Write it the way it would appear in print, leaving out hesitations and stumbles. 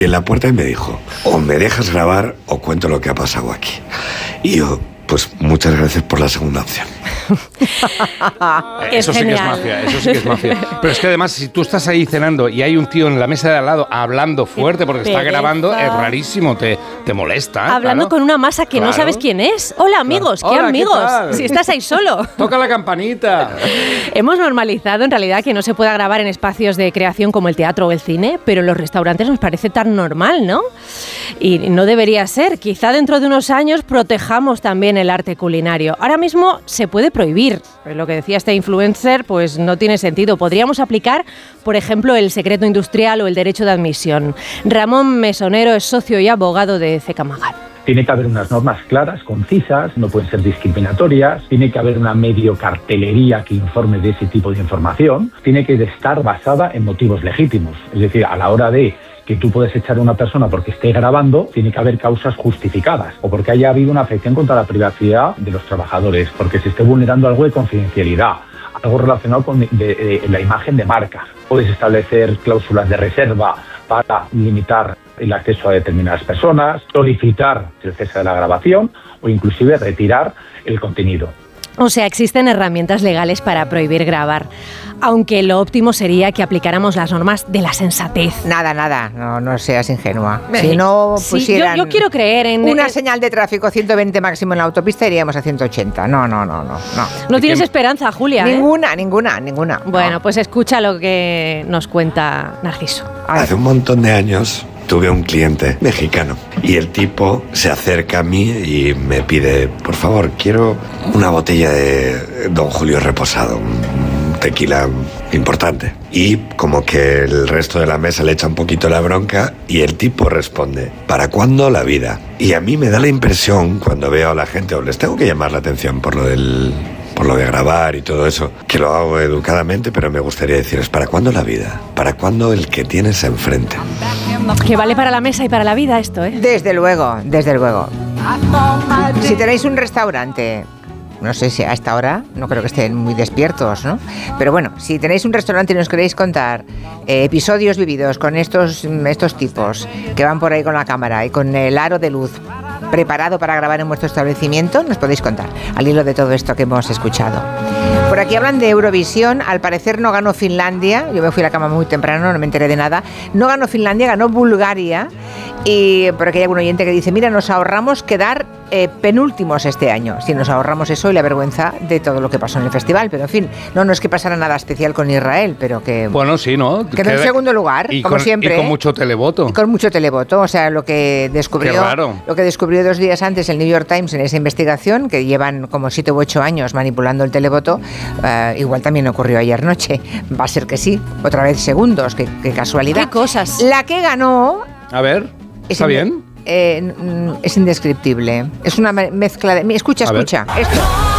en la puerta y me dijo, o me dejas grabar o cuento lo que ha pasado aquí. Y yo, pues muchas gracias por la segunda opción. Eso sí que es mafia, eso sí que es mafia. Pero es que además, si tú estás ahí cenando y hay un tío en la mesa de al lado hablando fuerte porque está grabando, es rarísimo, te molesta. Hablando con una masa que no sabes quién es. Hola, amigos, ¿qué amigos? Si estás ahí solo. Toca la campanita. Hemos normalizado en realidad que no se pueda grabar en espacios de creación como el teatro o el cine, pero en los restaurantes nos parece tan normal, ¿no? Y no debería ser. Quizá dentro de unos años protejamos también el arte culinario. Ahora mismo se puede prohibir. Lo que decía este influencer pues no tiene sentido. Podríamos aplicar, por ejemplo, el secreto industrial o el derecho de admisión. Ramón Mesonero es socio y abogado de CK Magal. Tiene que haber unas normas claras, concisas, no pueden ser discriminatorias, tiene que haber una medio cartelería que informe de ese tipo de información, tiene que estar basada en motivos legítimos. Es decir, a la hora de que tú puedes echar a una persona porque esté grabando, tiene que haber causas justificadas o porque haya habido una afección contra la privacidad de los trabajadores, porque se esté vulnerando algo de confidencialidad, algo relacionado con la imagen de marca. Puedes establecer cláusulas de reserva para limitar el acceso a determinadas personas, solicitar el cese de la grabación o inclusive retirar el contenido. O sea, existen herramientas legales para prohibir grabar, aunque lo óptimo sería que aplicáramos las normas de la sensatez. Nada, no seas ingenua. Si no pusieran yo quiero creer en una señal de tráfico 120 máximo en la autopista, iríamos a 180. No. ¿No tienes esperanza, Julia? Ninguna. Bueno, pues escucha lo que nos cuenta Narciso. Hace un montón de años tuve un cliente mexicano y el tipo se acerca a mí y me pide, por favor, quiero una botella de Don Julio Reposado, un tequila importante. Y como que el resto de la mesa le echa un poquito la bronca y el tipo responde, ¿para cuándo la vida? Y a mí me da la impresión, cuando veo a la gente, o les tengo que llamar la atención por lo de grabar y todo eso, que lo hago educadamente, pero me gustaría decirles, ¿para cuándo la vida? ¿Para cuándo el que tienes enfrente? Que vale para la mesa y para la vida esto, ¿eh? Desde luego. Si tenéis un restaurante, no sé si a esta hora, no creo que estén muy despiertos, ¿no? Pero bueno, si tenéis un restaurante y nos queréis contar episodios vividos con estos tipos que van por ahí con la cámara y con el aro de luz preparado para grabar en vuestro establecimiento, nos podéis contar al hilo de todo esto que hemos escuchado. Por aquí hablan de Eurovisión. Al parecer no ganó Finlandia. Yo me fui a la cama muy temprano, no me enteré de nada. No ganó Finlandia, ganó Bulgaria. Y por aquí hay algún oyente que dice, mira, nos ahorramos quedar penúltimos este año. Si nos ahorramos eso y la vergüenza de todo lo que pasó en el festival. Pero en fin, no es que pasara nada especial con Israel, pero que... Bueno, sí, ¿no? Quedó en segundo lugar, como siempre. Y con mucho televoto. O sea, lo que descubrió 2 días antes el New York Times en esa investigación, que llevan como 7 u 8 años manipulando el televoto, igual también ocurrió ayer noche. Va a ser que sí. Otra vez segundos, qué casualidad. ¿Qué cosas? La que ganó... A ver, ¿está bien? Es indescriptible. Es una mezcla de... Escucha. Esto.